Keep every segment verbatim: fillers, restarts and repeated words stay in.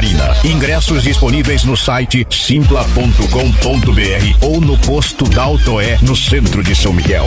Catarina. Ingressos disponíveis no site simpla ponto com ponto br ou no posto da Autoé, no centro de São Miguel.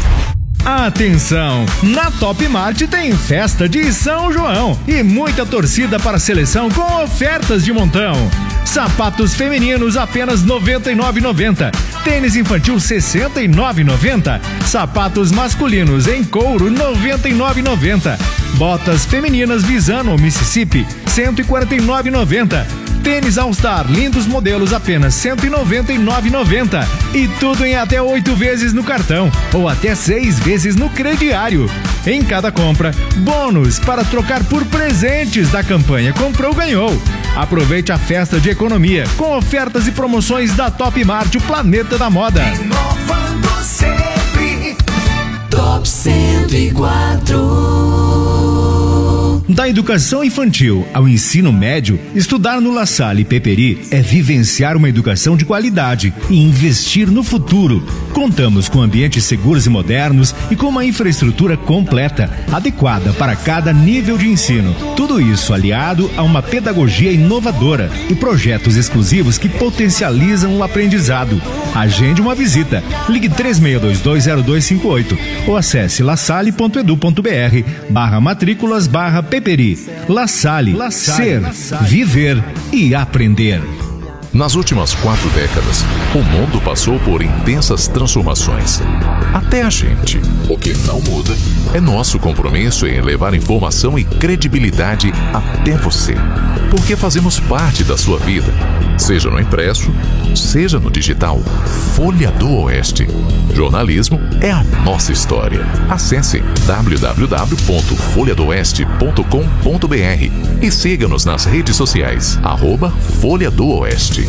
Atenção! Na Top Mart tem festa de São João e muita torcida para a seleção com ofertas de montão. Sapatos femininos apenas noventa e nove reais e noventa centavos. Tênis infantil sessenta e nove reais e noventa centavos. Sapatos masculinos em couro noventa e nove reais e noventa centavos. Botas femininas Visano ou Mississippi cento e quarenta e nove reais e noventa centavos. Tênis All Star, lindos modelos apenas cento e noventa e nove reais e noventa centavos. E tudo em até oito vezes no cartão ou até seis vezes no crediário. Em cada compra, bônus para trocar por presentes da campanha Comprou Ganhou. Aproveite a festa de economia com ofertas e promoções da Top Mart, o planeta da moda. Inovando sempre. Top cento e quatro. Da educação infantil ao ensino médio, estudar no La Salle Peperi é vivenciar uma educação de qualidade e investir no futuro. Contamos com ambientes seguros e modernos e com uma infraestrutura completa, adequada para cada nível de ensino. Tudo isso aliado a uma pedagogia inovadora e projetos exclusivos que potencializam o aprendizado. Agende uma visita. Ligue três seis dois dois zero dois cinco oito ou acesse lasalle ponto edu ponto br barra matrículas barra Peperi. La Salle, La Salle, ser, viver e aprender. Nas últimas quatro décadas, o mundo passou por intensas transformações. Até a gente. O que não muda é nosso compromisso em levar informação e credibilidade até você. Porque fazemos parte da sua vida, seja no impresso, seja no digital. Folha do Oeste. Jornalismo é a nossa história. Acesse w w w ponto folha do oeste ponto com ponto br e siga-nos nas redes sociais, arroba Folha do Oeste.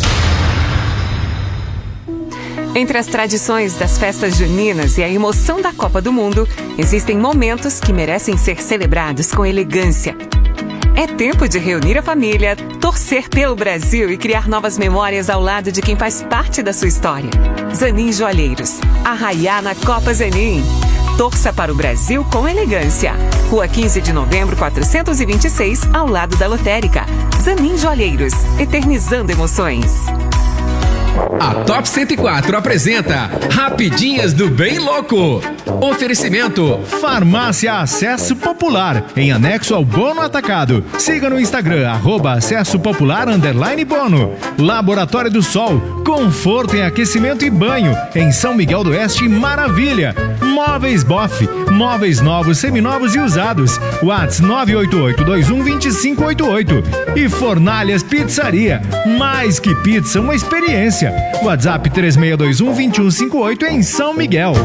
Entre as tradições das festas juninas e a emoção da Copa do Mundo, existem momentos que merecem ser celebrados com elegância. É tempo de reunir a família, torcer pelo Brasil e criar novas memórias ao lado de quem faz parte da sua história. Zanin Joalheiros, arraiar na Copa Zanin. Torça para o Brasil com elegância. Rua quinze de novembro, quatrocentos e vinte e seis, ao lado da lotérica. Zanin Joalheiros, eternizando emoções. A Top cento e quatro apresenta Rapidinhas do Bem Louco. Oferecimento Farmácia Acesso Popular, em anexo ao Bono Atacado. Siga no Instagram, arroba Acesso Popular underline Bono. Laboratório do Sol, conforto em aquecimento e banho, em São Miguel do Oeste, maravilha. Móveis Boff, móveis novos, seminovos e usados. WhatsApp nove oito oito dois um dois cinco oito oito. E Fornalhas Pizzaria, mais que pizza, uma experiência. WhatsApp três seis dois um dois um cinco oito em São Miguel.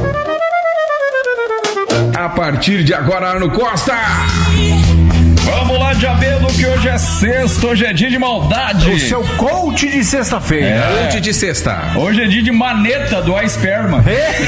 A partir de agora, Arno Costa. Vamos lá, Diabelo, que hoje é sexta, hoje é dia de maldade. O seu coach de sexta-feira. É. Coach de sexta. Hoje é dia de maneta do iSperma.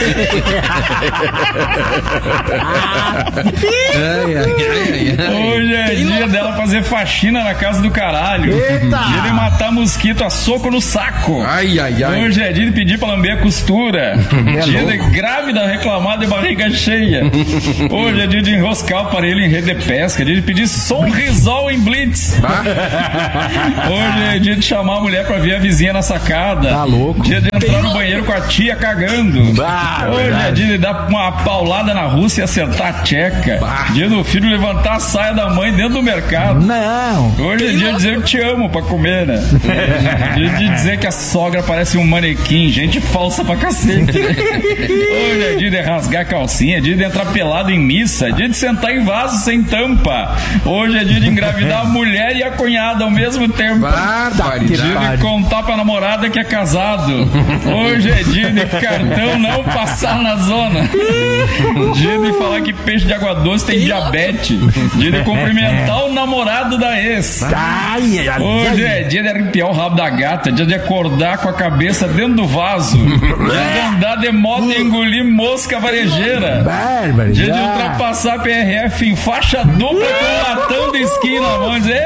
ai, ai, ai, ai. Hoje é dia dela fazer faxina na casa do caralho. Eita. Dia de matar mosquito a soco no saco. Ai, ai, ai. Hoje é dia de pedir pra lamber a costura. É dia louco. de grávida reclamar de barriga cheia. Hoje é dia de enroscar o aparelho em rede de pesca. Dia de pedir sorrisol em blitz. Hoje é dia de chamar a mulher pra ver a vizinha na sacada. Tá louco. Dia de entrar no banheiro com a tia cagando. Bah, Hoje verdade. é dia de dar uma paulada na Rússia e acertar a tcheca. Bah. Dia do filho levantar a saia da mãe dentro do mercado. Não. Hoje é dia de dizer eu te amo pra comer, né? Dia de dizer que a sogra parece um manequim, gente falsa pra cacete. Hoje é dia de rasgar a calcinha, dia de entrar pelado em missa, dia de sentar em vaso sem tampa. Hoje é dia de engravidar a mulher e a cunhada ao mesmo tempo. Barbaridade. Dia de contar pra namorada que é casado. Hoje é dia de cartão não passar na zona. Dia de falar que peixe de água doce tem diabetes. Dia de cumprimentar o namorado da ex. Ai, ai, Hoje ai. é dia de arrepiar o rabo da gata. Dia de acordar com a cabeça dentro do vaso. Dia de andar de moto e engolir mosca varejeira. Bárbaro. Dia de já. ultrapassar a P R F em faixa dupla com um latão de esquina na mão. Dizer,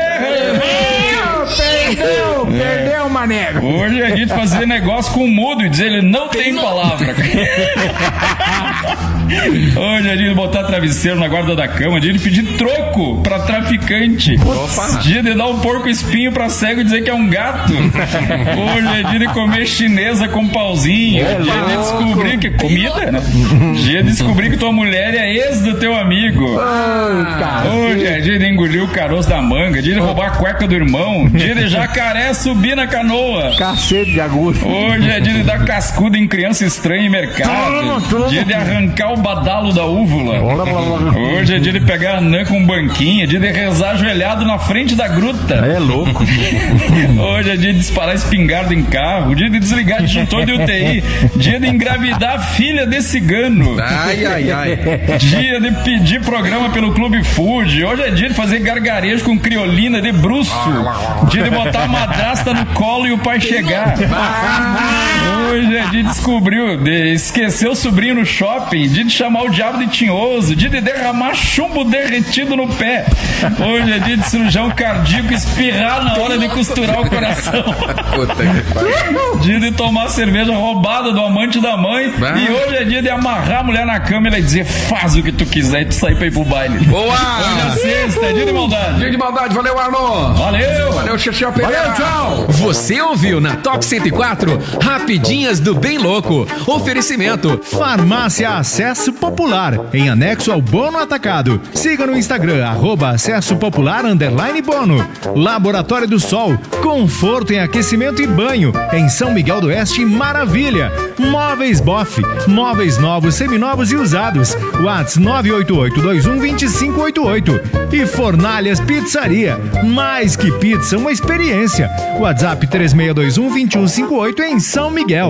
Perdeu, perdeu, manego. hoje é dia de fazer negócio com o mudo e dizer ele não tem palavra. Ô, dia de botar travesseiro na guarda da cama, dia de pedir troco pra traficante. Opa. Dia de dar um porco espinho pra cego e dizer que é um gato. Hoje é dia de comer chinesa com pauzinho. É dia louco. de descobrir que comida, né? Dia de descobrir que tua mulher é ex do teu amigo. Ai, cara. Hoje é dia de engolir o caroço da manga. Dia de roubar a cueca do irmão. Dia de jacaré subir na canoa. Cacete de agulha. Hoje é dia de dar cascuda em criança estranha em mercado. Dia de arrancar o badalo da úvula. Hoje é dia de pegar a anã com banquinha. Dia de rezar ajoelhado na frente da gruta. É louco. Hoje é dia de disparar espingarda em carro. Dia de desligar disjuntor de U T I. Dia de engravidar a filha de cigano. Ai, ai, ai. Dia de pedir programa pelo Clube Food. Hoje é dia de fazer gargarejo com criolina de bruxo. Dia de botar a madrasta no colo e o pai chegar. Hoje é dia de descobrir, de esquecer o sobrinho no shopping. Dia de chamar o diabo de tinhoso. Dia de derramar chumbo derretido no pé. Hoje é dia de cirurgião cardíaco espirrar na hora de costurar o coração. Puta que pariu. Dia de tomar cerveja roubada do amante da mãe. Ah. E hoje é dia de amarrar a mulher na cama e ela dizer: faz o que tu quiser e tu sair pra ir pro baile. Boa! Hoje é sexta, é dia de maldade. Dia de maldade, valeu, Arno! Valeu! Valeu, Xexé Pereira! Valeu, tchau! Você ouviu na Top cento e quatro Rapidinhas do Bem Louco. Oferecimento Farmácia Acesso Popular, em anexo ao Bono Atacado. Siga no Instagram, arroba Acesso Popular, underline Bono. Laboratório do Sol, conforto em aquecimento e banho, em São Miguel do Oeste, maravilha. Móveis Boff, móveis novos, seminovos e usados. WhatsApp nove oito oito dois um dois cinco oito oito. E Fornalhas Pizzaria, mais que pizza, uma experiência. WhatsApp três seis dois um dois um cinco oito em São Miguel.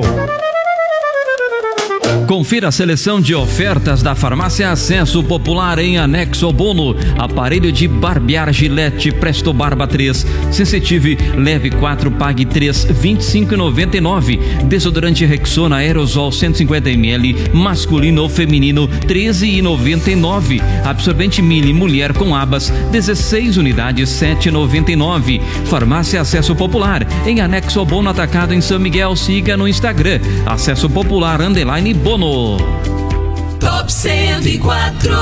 Confira a seleção de ofertas da Farmácia Acesso Popular em anexo ao Bono. Aparelho de barbear Gillette Presto Barba três. Sensitive leve quatro, pague três, vinte e cinco reais e noventa e nove centavos. Desodorante Rexona Aerosol cento e cinquenta mililitros, masculino ou feminino treze reais e noventa e nove centavos. Absorvente Mini Mulher com abas dezesseis unidades sete reais e noventa e nove centavos. Farmácia Acesso Popular em anexo ao Bono Atacado em São Miguel. Siga no Instagram Acesso Popular underline Bono. Top cento e quatro.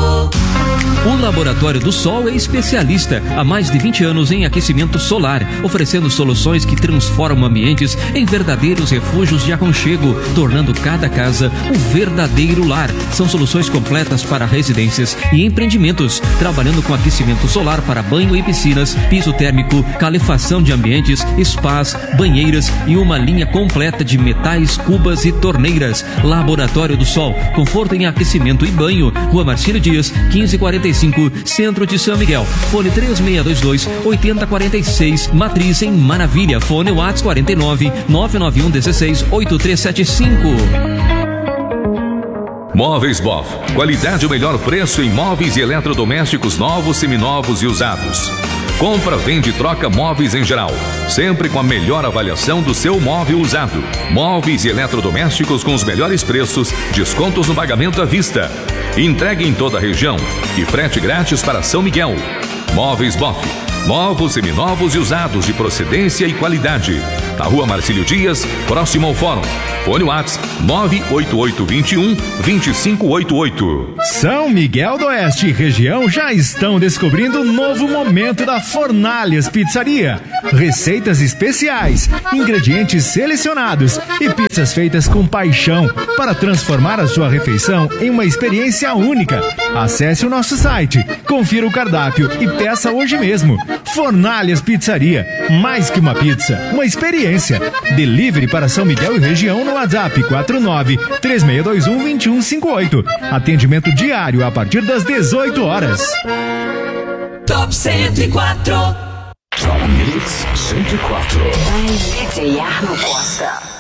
O Laboratório do Sol é especialista há mais de vinte anos em aquecimento solar, oferecendo soluções que transformam ambientes em verdadeiros refúgios de aconchego, tornando cada casa um verdadeiro lar. São soluções completas para residências e empreendimentos, trabalhando com aquecimento solar para banho e piscinas, piso térmico, calefação de ambientes, spas, banheiras e uma linha completa de metais, cubas e torneiras. Laboratório do Sol, conforto em aquecimento e banho. Rua Marcílio Dias, quinze quarenta e cinco, Centro de São Miguel. Fone três seis dois dois, oito zero quatro seis, Matriz em Maravilha. Fone WhatsApp quarenta e nove, nove nove um um seis, oito três sete cinco. Móveis Boff. Qualidade e o melhor preço em móveis e eletrodomésticos novos, seminovos e usados. Compra, vende e troca móveis em geral, sempre com a melhor avaliação do seu móvel usado. Móveis e eletrodomésticos com os melhores preços, descontos no pagamento à vista. Entregue em toda a região e frete grátis para São Miguel. Móveis Boff. Novos, seminovos e usados de procedência e qualidade. Na Rua Marcílio Dias, próximo ao Fórum. Fone WhatsApp nove oito oito dois um, dois cinco oito oito. São Miguel do Oeste e região já estão descobrindo um novo momento da Fornalhas Pizzaria. Receitas especiais, ingredientes selecionados e pizzas feitas com paixão para transformar a sua refeição em uma experiência única. Acesse o nosso site, confira o cardápio e peça hoje mesmo. Fornalhas Pizzaria, mais que uma pizza, uma experiência. Delivery para São Miguel e região no WhatsApp quatro nove, três seis dois um, dois um cinco oito. Atendimento diário a partir das dezoito horas. Top cento e quatro. Top Mix cento e quatro. By D J Arno Costa.